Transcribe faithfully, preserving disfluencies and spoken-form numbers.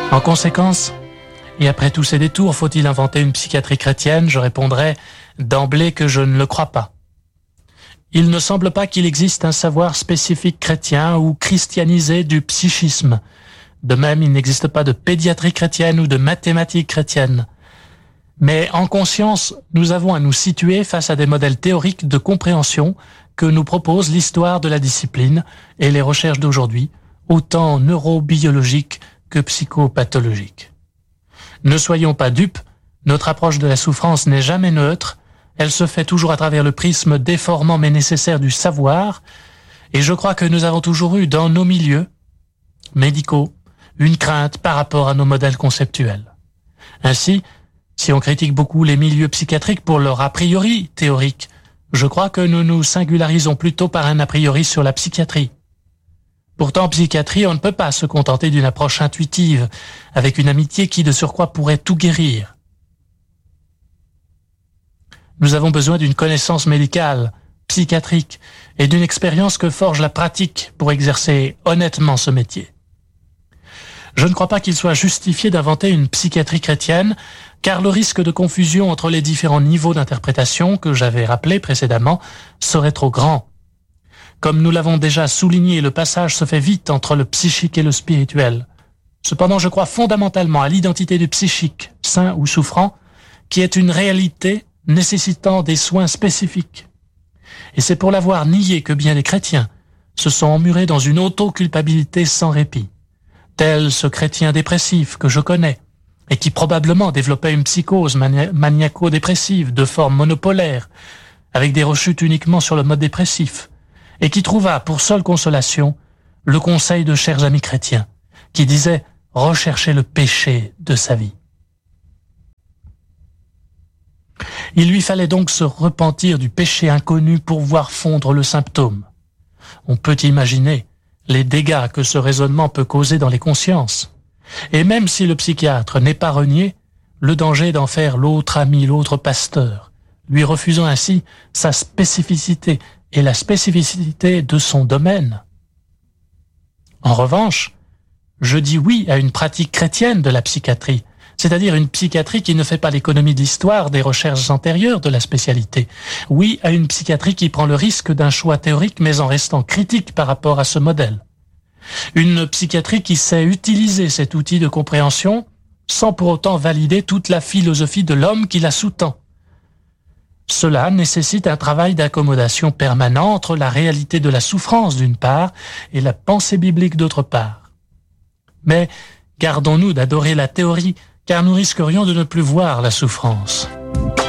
En conséquence, et après tous ces détours, faut-il inventer une psychiatrie chrétienne? Je répondrai d'emblée que je ne le crois pas. Il ne semble pas qu'il existe un savoir spécifique chrétien ou christianisé du psychisme. De même, il n'existe pas de pédiatrie chrétienne ou de mathématiques chrétiennes. Mais en conscience, nous avons à nous situer face à des modèles théoriques de compréhension que nous propose l'histoire de la discipline et les recherches d'aujourd'hui, autant neurobiologiques que psychopathologiques. Ne soyons pas dupes, notre approche de la souffrance n'est jamais neutre, elle se fait toujours à travers le prisme déformant mais nécessaire du savoir, et je crois que nous avons toujours eu dans nos milieux médicaux une crainte par rapport à nos modèles conceptuels. Ainsi, si on critique beaucoup les milieux psychiatriques pour leur a priori théorique, je crois que nous nous singularisons plutôt par un a priori sur la psychiatrie. Pourtant, en psychiatrie, on ne peut pas se contenter d'une approche intuitive, avec une amitié qui, de surcroît, pourrait tout guérir. Nous avons besoin d'une connaissance médicale, psychiatrique, et d'une expérience que forge la pratique pour exercer honnêtement ce métier. Je ne crois pas qu'il soit justifié d'inventer une psychiatrie chrétienne, car le risque de confusion entre les différents niveaux d'interprétation que j'avais rappelés précédemment serait trop grand. Comme nous l'avons déjà souligné, le passage se fait vite entre le psychique et le spirituel. Cependant, je crois fondamentalement à l'identité du psychique, sain ou souffrant, qui est une réalité nécessitant des soins spécifiques. Et c'est pour l'avoir nié que bien des chrétiens se sont emmurés dans une auto-culpabilité sans répit, tel ce chrétien dépressif que je connais, et qui probablement développait une psychose mani- maniaco-dépressive de forme monopolaire, avec des rechutes uniquement sur le mode dépressif, et qui trouva pour seule consolation le conseil de chers amis chrétiens, qui disaient « rechercher le péché de sa vie ». Il lui fallait donc se repentir du péché inconnu pour voir fondre le symptôme. On peut imaginer les dégâts que ce raisonnement peut causer dans les consciences. Et même si le psychiatre n'est pas renié, le danger d'en faire l'autre ami, l'autre pasteur, lui refusant ainsi sa spécificité et la spécificité de son domaine. En revanche, je dis oui à une pratique chrétienne de la psychiatrie, c'est-à-dire une psychiatrie qui ne fait pas l'économie de l'histoire des recherches antérieures de la spécialité. Oui à une psychiatrie qui prend le risque d'un choix théorique mais en restant critique par rapport à ce modèle. Une psychiatrie qui sait utiliser cet outil de compréhension sans pour autant valider toute la philosophie de l'homme qui la sous-tend. Cela nécessite un travail d'accommodation permanent entre la réalité de la souffrance d'une part et la pensée biblique d'autre part. Mais gardons-nous d'adorer la théorie, car nous risquerions de ne plus voir la souffrance.